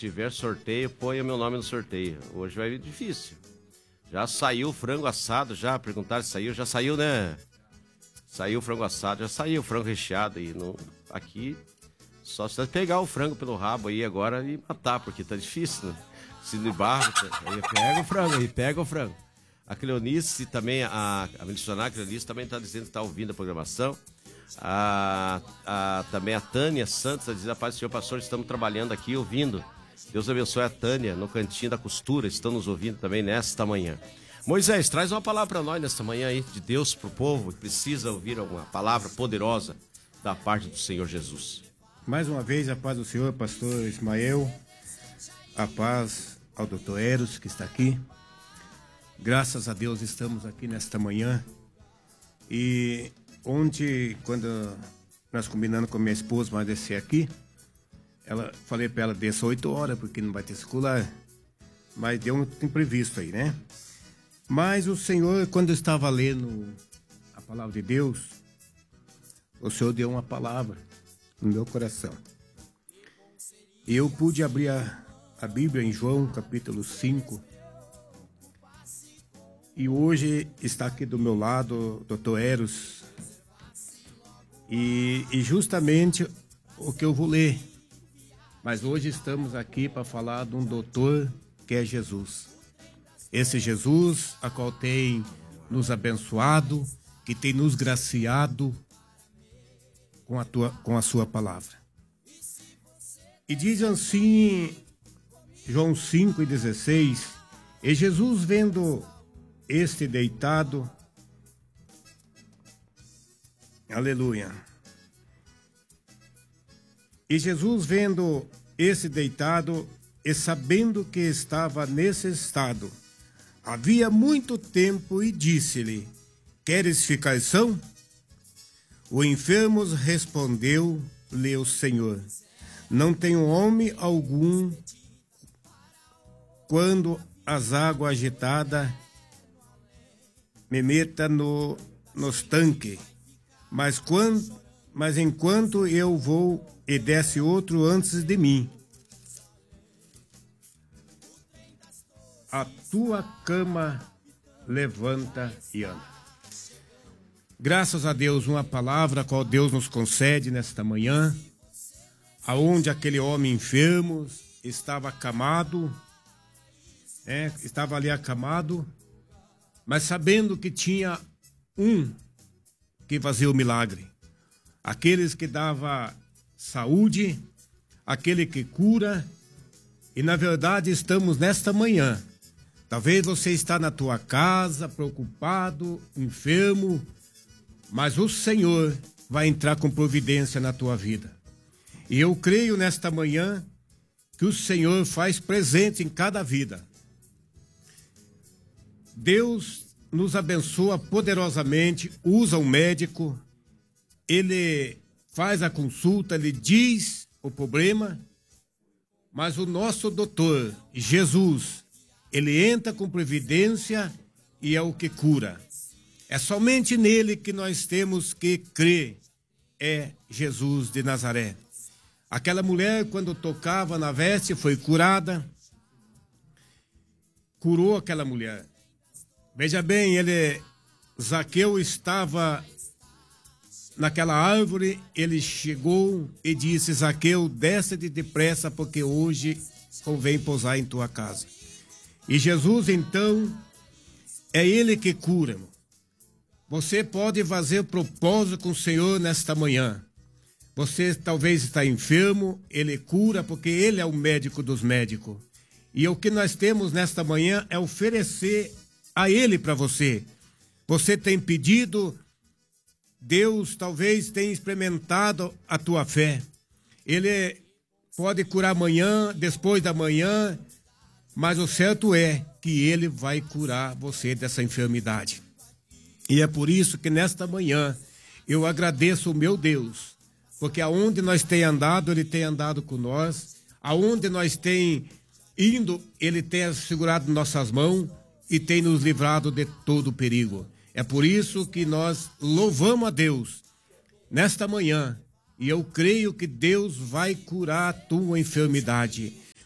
tiver sorteio, ponha meu nome no sorteio. Hoje vai vir difícil. Já saiu o frango assado, já perguntaram se saiu, já saiu, né? Saiu o frango assado, já saiu o frango recheado e não, aqui só se você pegar o frango pelo rabo aí agora e matar, porque tá difícil, né? Se de barro, aí pega o frango. A Cleonice também, a missionária Cleonice também tá dizendo que tá ouvindo a programação. Também a Tânia Santos está dizendo: a paz do Senhor, pastor, estamos trabalhando aqui, ouvindo. Deus abençoe a Tânia no Cantinho da Costura, estão nos ouvindo também nesta manhã. Moisés, traz uma palavra para nós nesta manhã aí, de Deus para o povo, que precisa ouvir uma palavra poderosa da parte do Senhor Jesus. Mais uma vez, a paz do Senhor, pastor Ismael, a paz ao doutor Eros, que está aqui. Graças a Deus estamos aqui nesta manhã. E ontem, quando nós combinando com minha esposa para descer aqui, falei para ela, desça 8 horas, porque não vai ter circular. Mas deu um imprevisto aí, né? Mas o Senhor, quando eu estava lendo a palavra de Deus, o Senhor deu uma palavra no meu coração. E eu pude abrir a Bíblia em João, capítulo 5. E hoje está aqui do meu lado o doutor Eros. E justamente o que eu vou ler. Mas hoje estamos aqui para falar de um doutor que é Jesus. Esse Jesus, a qual tem nos abençoado, que tem nos graciado com a sua palavra. E diz assim, João 5,16, e Jesus vendo este deitado, aleluia. E Jesus vendo esse deitado e sabendo que estava nesse estado, havia muito tempo, e disse-lhe: queres ficar são? O enfermo respondeu-lhe o Senhor: não tenho homem algum quando as águas agitadas me meta nos tanques, mas enquanto eu vou, e desce outro antes de mim. A tua cama levanta e anda. Graças a Deus, uma palavra a qual Deus nos concede nesta manhã, aonde aquele homem enfermo estava acamado, estava ali acamado, mas sabendo que tinha um que fazia o milagre, aqueles que dava saúde, aquele que cura. E na verdade estamos nesta manhã. Talvez você está na tua casa, preocupado, enfermo, mas o Senhor vai entrar com providência na tua vida. E eu creio nesta manhã que o Senhor faz presente em cada vida. Deus nos abençoa poderosamente, usa um médico, ele faz a consulta, ele diz o problema, mas o nosso doutor, Jesus, ele entra com providência e é o que cura. É somente nele que nós temos que crer, é Jesus de Nazaré. Aquela mulher, quando tocava na veste, foi curada, curou aquela mulher. Veja bem, Zaqueu estava naquela árvore, ele chegou e disse: Zaqueu, desce-te depressa, porque hoje convém pousar em tua casa. E Jesus, então, é ele que cura, irmão. Você pode fazer propósito com o Senhor nesta manhã. Você talvez está enfermo, ele cura, porque ele é o médico dos médicos. E o que nós temos nesta manhã é oferecer a ele para você. Você tem pedido, Deus talvez tenha experimentado a tua fé. Ele pode curar amanhã, depois da manhã, mas o certo é que ele vai curar você dessa enfermidade. E é por isso que nesta manhã eu agradeço o meu Deus, porque aonde nós tem andado, ele tem andado com nós. Aonde nós tem indo, ele tem segurado nossas mãos e tem nos livrado de todo o perigo. É por isso que nós louvamos a Deus nesta manhã. E eu creio que Deus vai curar a tua enfermidade.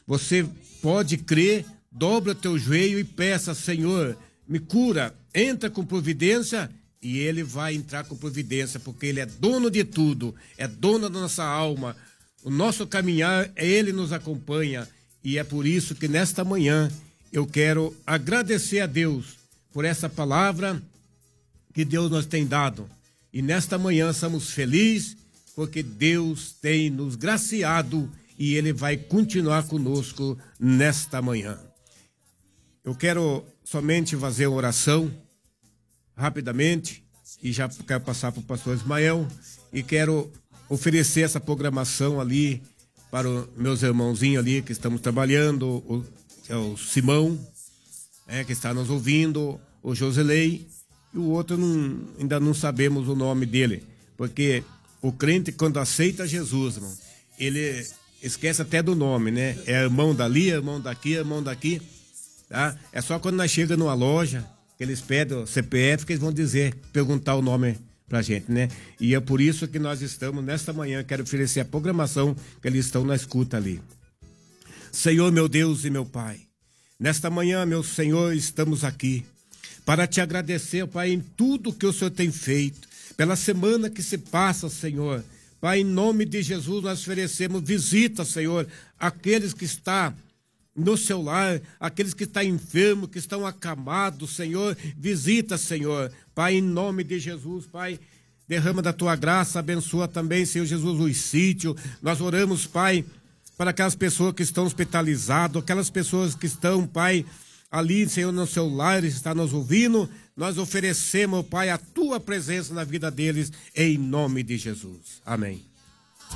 Você pode crer, dobra teu joelho e peça, Senhor, me cura, entra com providência, e ele vai entrar com providência, porque ele é dono de tudo, é dono da nossa alma. O nosso caminhar, ele nos acompanha, e é por isso que nesta manhã eu quero agradecer a Deus por essa palavra que Deus nos tem dado. E nesta manhã somos felizes, porque Deus tem nos graciado e ele vai continuar conosco nesta manhã. Eu quero somente fazer uma oração rapidamente, e já quero passar para o pastor Ismael, e quero oferecer essa programação ali para os meus irmãozinhos ali que estamos trabalhando, o Simão, que está nos ouvindo, o Joselei, e o outro ainda não sabemos o nome dele, porque o crente, quando aceita Jesus, irmão, ele esquece até do nome, né? É irmão dali, irmão daqui, tá? É só quando nós chegamos numa loja, que eles pedem o CPF, que eles vão perguntar o nome pra gente, né? E é por isso que nós estamos, nesta manhã, quero oferecer a programação que eles estão na escuta ali. Senhor, meu Deus e meu Pai, nesta manhã, meu Senhor, estamos aqui para te agradecer, Pai, em tudo que o Senhor tem feito, pela semana que se passa, Senhor. Pai, em nome de Jesus, nós oferecemos visita, Senhor, àqueles que estão no seu lar, aqueles que estão enfermos, que estão acamados, Senhor, visita, Senhor. Pai, em nome de Jesus, Pai, derrama da tua graça, abençoa também, Senhor Jesus, os sítios. Nós oramos, Pai, para aquelas pessoas que estão hospitalizadas, aquelas pessoas que estão, Pai, ali, Senhor, no seu lar, está nos ouvindo. Nós oferecemos, Pai, a tua presença na vida deles, em nome de Jesus. Amém.